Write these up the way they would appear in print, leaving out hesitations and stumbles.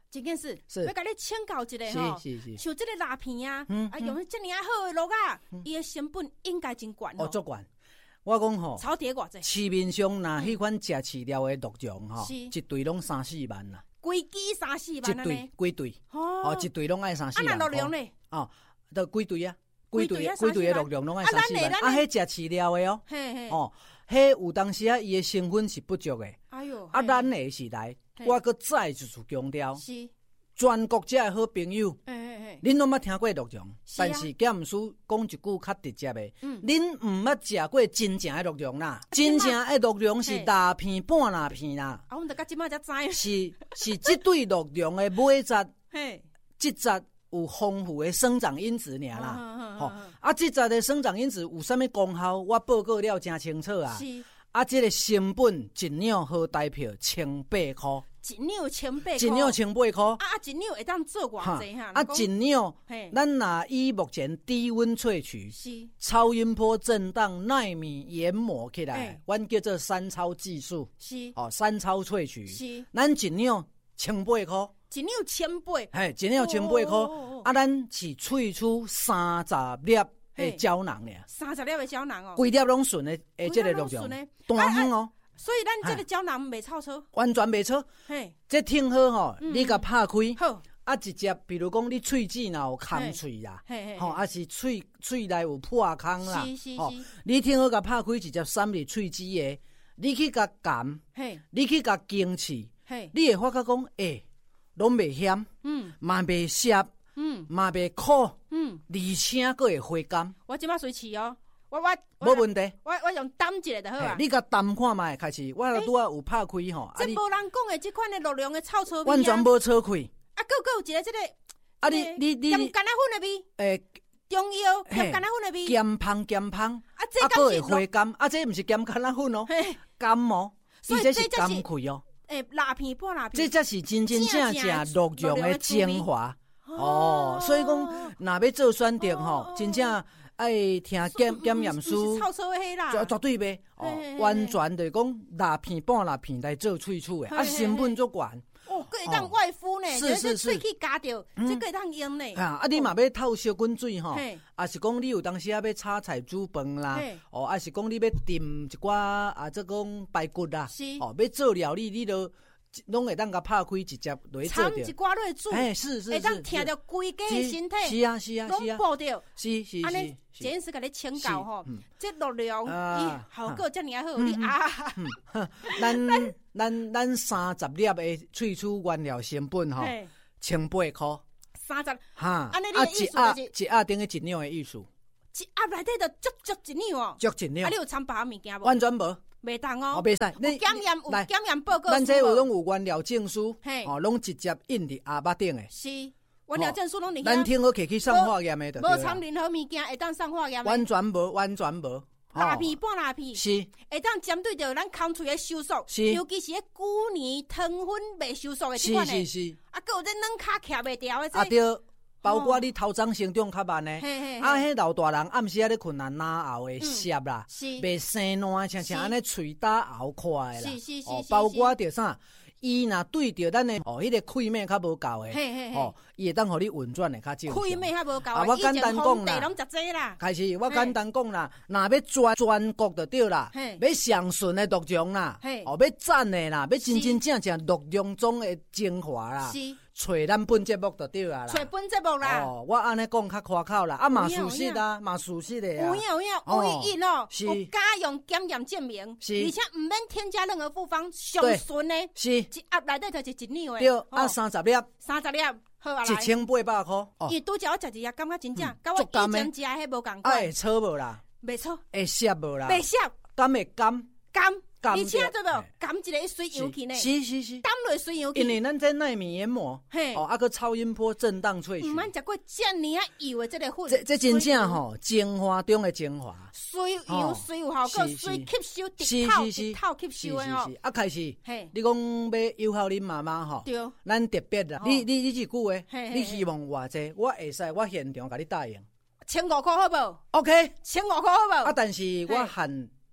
这件事是要甲你请教一下吼， 是， 像这个蜡片啊，用这么好的鹿啊，伊的成本应该真悬哦，足悬。我讲吼， 炒碟偌济， 市面上那迄款食饲料的鹿茸吼， 是一对拢3-4万啦， 规支3-4万安尼， 规对，哦，一对拢爱3-4万。 啊，那鹿茸咧？ 哦，都规对啊，规对的鹿茸拢爱3-4万。啊，迄食饲料的哦，哦，迄有当时啊，伊的成分是不足的。 哎呦， 啊，咱的时代，我搁再一次强调， 是全国遮的好朋友，恁拢捌听过鹿茸，但是敢毋输讲一句较直接的，恁毋捌食过真正的鹿茸啦，真正的鹿茸是蜡片半蜡片啦。 啊，我们到今仔才知， 是这对鹿茸的尾质，这质有丰富的生长因子尔啦。吼，啊，这质的生长因子有啥物功效？我报告了真清楚啊。啊，这个成本一两好代票1,800块。 一两1,800块， 一两1,800块。 啊，一两会当做偌济哈？ 啊，一两，咱若以目前低温萃取、超音波震荡、纳米研磨起来，阮叫做3超技术。是，哦，3超萃取。是，咱一两1,800块。 一两1,800， 嘿，一两1,800块。啊，咱是萃出30粒的胶囊俩。 30粒的胶囊哦。 规粒拢纯的，这个鹿茸，大香哦。 所以咱这个胶囊袂臭车， 完全袂臭。嘿，这听好吼，你甲拍开，好，啊，直接，比如讲你喙齿若有空喙啦，吼，啊是喙内有破空啦，吼，你听好甲拍开，直接塞入喙齿的，你去甲含，你去甲经气，你会发觉讲，拢袂咸，嘛袂涩，嘛袂苦，而且佫会回甘。 我即摆随试哦。 无问题， 我用担一个就好啊。 你甲担看卖开始，我拄仔有拍开吼。 这无人讲的这款的鹿茸的臭味， 完全无臭开。 啊，佫有一个这个， 啊你咸橄榄粉的味，中药咸橄榄粉的味， 咸芳，啊这佫会回甘，啊这毋是咸橄榄粉哦，甘哦，伊这是甘气哦。 蜡片半蜡片， 这才是真正鹿茸的精华哦。所以讲，若要做选择吼，真正。爱听检验师，绝对袂哦，完全就是讲蜡片半蜡片来做萃取的，啊成本足悬。 哦，佫会当外敷呢， 是喙齿夹着，这个会当用呢。 啊，你嘛要透烧滚水吼，啊是讲你有当时啊要炒菜煮饭啦，哦，啊是讲你要炖一寡啊，即讲排骨啦，哦，要做料理你都。拢会当甲拍开，直接落去做着。掺一寡落煮， 是， 会当听着规家的身体。 是啊， 拢报着。 是。 安尼，简直甲你请教吼，这鹿茸伊效果遮尔好，你啊。 咱30粒的萃取原料成本吼，1,800块。 30。 哈。 安尼你的意思就是一盒等于一两的意思。 一盒内底就足一两哦。 足一两。 啊，你有掺别物件无？ 完全无。 袂当哦， 袂使。 你检验报告， 咱这有拢有原料证书，哦，拢直接印伫下巴顶诶。 是，原料证书拢伫遐。 咱听好去上化验诶， 无掺任何物件会当上化验。 完全无。 蜡片半蜡片是， 会当针对着咱空喙诶收缩，尤其是迄旧年糖分未收缩诶这款诶。是。啊，佫有这软卡徛袂掉诶。啊对。包括你头长成长较慢呢，迄老大人暗时咧困难哪后会涩啦，袂生烂，像安尼喙打后快啦。是。包括着啥，伊若对着咱的迄个气脉较无够诶，伊会当互你运转的较少。 气脉较无够， 我简单讲啦。 开始我简单讲啦，若要全国就对啦，要上顺的鹿茸啦，要赞的啦，要真正鹿茸中的精华啦。找咱本节目就对啦， 找本节目啦。 哦，我安尼讲较夸口啦，啊嘛事实啊，嘛事实的啊。 有影哦，有家用检验证明，而且唔免添加任何复方，上纯的。是，一盒内底就是一两的。 对，啊30粒 ，30粒，好啊来。 1,800块。 伊拄则我食一下，感觉真正，甲我以前食迄无共款。 会臭无啦？ 袂臭。 会涩无啦？ 袂涩。 甘会甘？ 而且做到甘一个水油去呢， 是， 担落水油去。 因为咱这纳米研磨，啊个超音波震荡萃取， 唔免食过遮尔油的这个粉。 这真正吼精华中的精华， 水油水有效果，水吸收直透吸收的哦。 啊开始，你讲要友好恁妈妈吼，咱特别啦，你这句话，你希望偌济，我会使我现场甲你答应。 1500块好不好 ？OK， 1500块好不好？ 啊，但是我限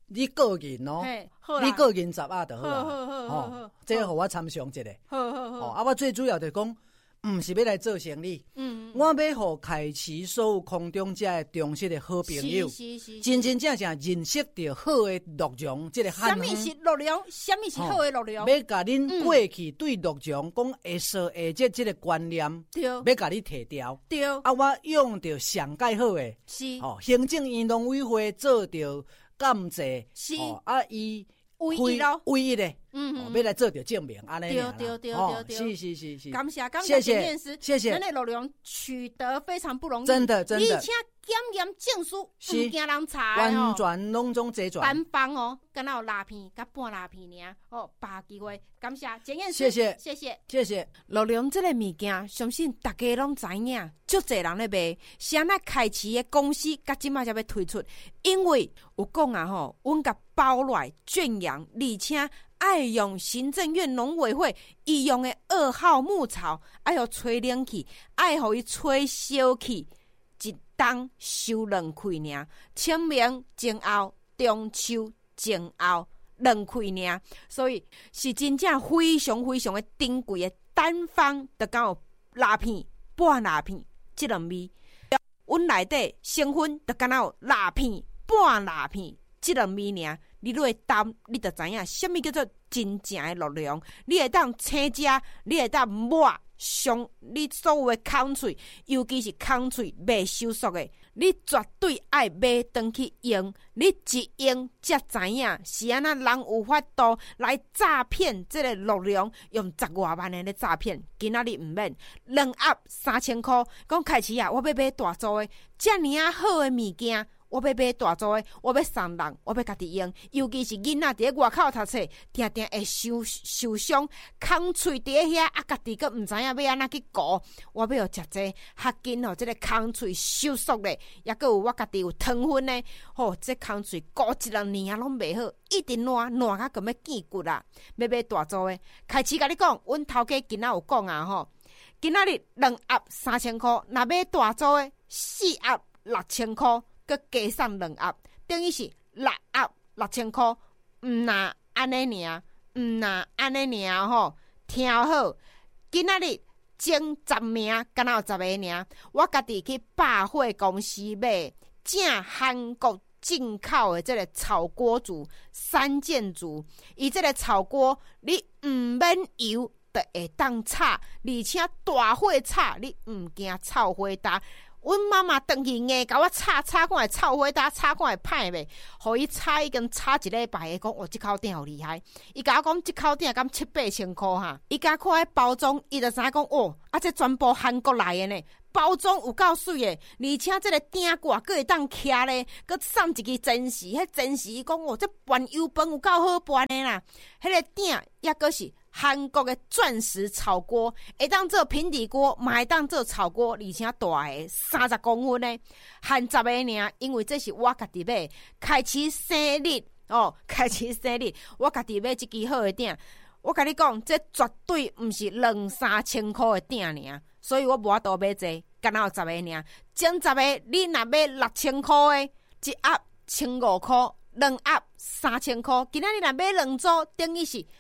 你个人哦，你个人10啊就好啦。 好， 这互我参详一下。 好， 我最主要就是讲，毋是要来做生意。我要互开启所有空中遮的忠实的好朋友，真真正正认识到好的鹿茸这个汉方。 什么是鹿茸？什么是好的鹿茸？ 要甲恁过去对鹿茸讲会说会这个观念，要甲你提掉。 对， 我用着上介好的， 是行政院农委会做着感谢， 是伊唯一咯， 唯一的，要来做着证明，安尼啦。对， 是， 感谢检验师， 谢谢。 咱的鹿茸取得非常不容易， 真的， 而且检验证书唔惊人查完全拢总齐全， 单方哦，敢若有蜡片甲半蜡片尔哦，把机会，感谢检验师，谢谢。 鹿茸这个物件，相信大家拢知影，足侪人咧卖，是那开市的公司，甲即马才要推出，因为有讲啊吼，阮甲包来圈养，而且爱用行政院农委会医用的2号牧草，爱互吹冷气，爱互伊吹烧气。一冬收2开尔，清明前后、中秋前后2开尔，所以是真正非常非常的珍贵的单方，就敢有蜡片、半蜡片这两味。阮内底成分就敢有蜡片、半蜡片这两味尔。你落担，你就知影什么叫做真正的鹿茸。你会当生食，你会当抹。上你所有的空喙，尤其是空喙未收缩的，你绝对爱买回去用。你一用才知影是安那人有法度来诈骗这个鹿茸，用10多万的咧诈骗。今仔日唔免2盒3000块，讲开始啊，我要买大组的，这么啊好的物件。我要买大组的，我要送人，我要家己用。尤其是囡仔伫外口读册，定定会受伤，空喙伫遐家己佫毋知影要安怎去顾。我要食这较紧吼，这个空喙收缩咧，也佫有我家己有糖分呢。这空喙顾1-2年啊，拢袂好，一直烂甲咁要见骨啦。要买大组的，开始甲你讲，阮头家今仔有讲啊吼，今仔日2盒3000块，若买大组的4盒6000块。佮加上2盒，等于是6盒6000块。若安尼尔，若安尼尔吼，听好。今仔日前10名，敢若有10个尔。我家己去百货公司买正韩国进口的这个炒锅煮3件组，伊这个炒锅你唔免油，就会当炒，而且大火炒，你唔惊炒火焦。阮妈妈回去硬甲我炒看会臭火焦，炒看会歹袂，互伊炒已经炒1礼拜的，讲哦，这口鼎好厉害。伊甲我讲，这口鼎敢7-8千块哈。伊甲看迄包装，伊就知影讲哦，这全部韩国来的呢。包装有够水的，而且这个鼎挂佫会当徛咧，佫送一支珍视。迄珍视伊讲哦，这拌油饭有够好拌的啦。迄个鼎也佫是韩国的钻石炒锅，会当做平底锅，嘛会当做炒锅，而且大个30公分的，含10个尔。因为这是我家己买，开始生日哦，开始生日，我家己买一支好的鼎。我甲你讲，这绝对毋是2-3千块的鼎尔，所以我无法度买这，敢若有10个尔。前10个你若买6000块的，一盒1500块，2盒3000块。今仔日若买2组，等于是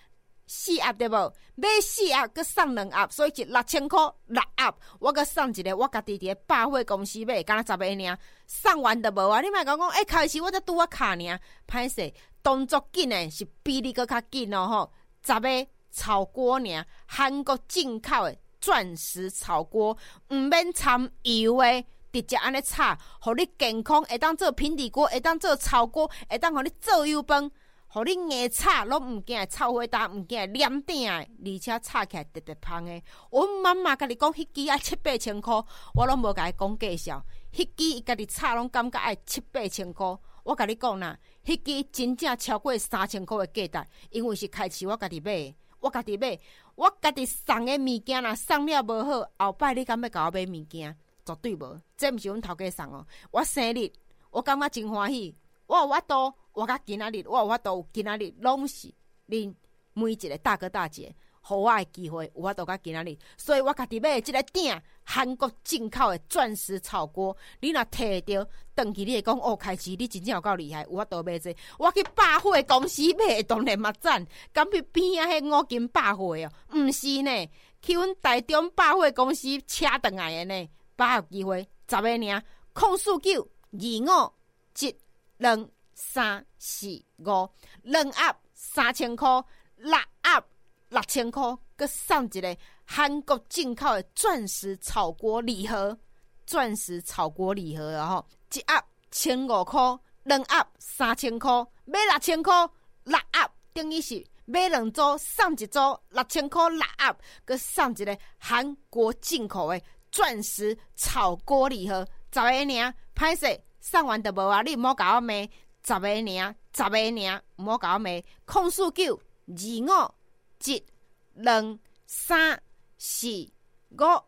4盒对无？买4盒，佮送2盒，所以是6000块6盒。我佮送一个，我家己伫百货公司买，敢若10个尔，送完就无啊！你莫讲讲，开始我才拄卡尔，歹势，动作紧诶，是比你佮较紧哦吼。10个炒锅尔，韩国进口的钻石炒锅，毋免掺油的，直接安尼炒，互你健康，会当做平底锅，会当做炒锅，会当互你做油饭，互你硬炒拢毋惊臭火焦，毋惊黏鼎的，而且炒起来直直香的。阮妈妈甲你讲，迄支爱7-8千块，我拢无甲伊讲价钱，迄支伊家己炒拢感觉爱7-8千块。我甲你讲啦，迄支真正超过3000块的价值，因为是开始我家己买，我家己买，我家己送的物件啦，送了无好，后摆你敢要甲我买物件？绝对无，这毋是阮头家送哦。我生日，我感觉真欢喜，我有法度，我甲今仔日，我有法度，今仔日拢是恁每一个大哥大姐， 互我的机会，有法度到今仔日，所以我家己买的即个鼎，韩国进口的钻石炒锅，你若摕着，回去你会讲哦，开始你真正有够厉害，有法度买这。我去百货公司买，当然嘛赞，敢去边啊迄5金百货哦，毋是呢，去阮台中百货公司车转来的呢，把握机会，10个尔，0925172345，2盒3000块，6盒6000块，佮送一个韩国进口的钻石炒锅礼盒，钻石炒锅礼盒啊吼，1盒1500块，2盒3000块，买6000块，6盒等于是买2组送1组，6000块6盒，佮送一个韩国进口的钻石炒锅礼盒，10个尔，歹势送完就无啊，你毋好甲我骂，10个尔，毋好甲我骂，04925123445